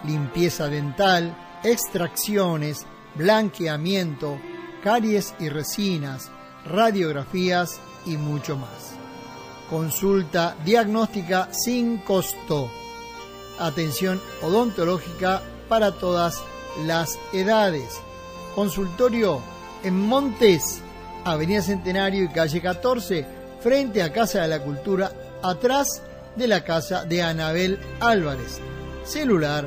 limpieza dental, extracciones, blanqueamiento, caries y resinas, radiografías y mucho más. Consulta diagnóstica sin costo. Atención odontológica para todas las edades. Consultorio en Montes, Avenida Centenario y calle 14, frente a Casa de la Cultura, atrás de la casa de Anabel Álvarez. Celular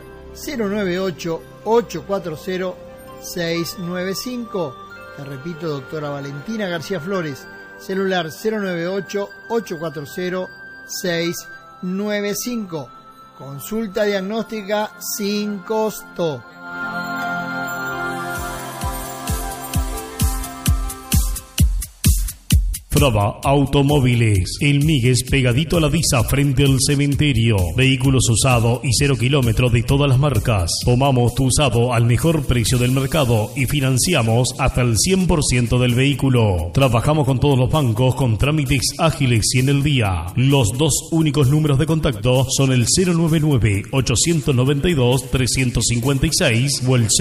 098-840-695. Te repito, doctora Valentina García Flores. Celular 098-840-695. Consulta diagnóstica sin costo. Fraba Automóviles, El Migues, pegadito a la Disa, frente al cementerio. Vehículos usados y 0 kilómetros de todas las marcas. Tomamos tu usado al mejor precio del mercado y financiamos hasta el 100% del vehículo. Trabajamos con todos los bancos con trámites ágiles y en el día. Los dos únicos números de contacto son el 099-892-356 o el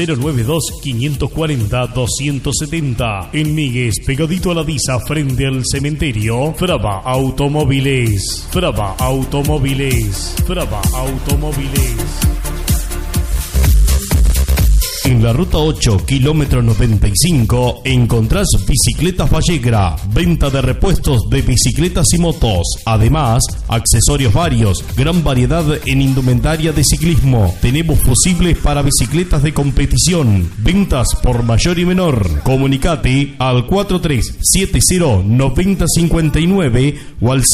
092-540-270. El Migues, pegadito a la Disa, frente al cementerio. Fraba Automóviles, Fraba Automóviles, Fraba Automóviles. En la ruta 8, kilómetro 95, encontrás Bicicletas Vallegra, venta de repuestos de bicicletas y motos. Además, accesorios varios, gran variedad en indumentaria de ciclismo. Tenemos fusibles para bicicletas de competición, ventas por mayor y menor. Comunicate al 4370-9059 o al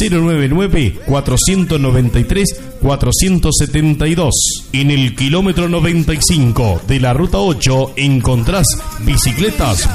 099-493-472. En el kilómetro 95 de la ruta 8 encontrás Bicicletas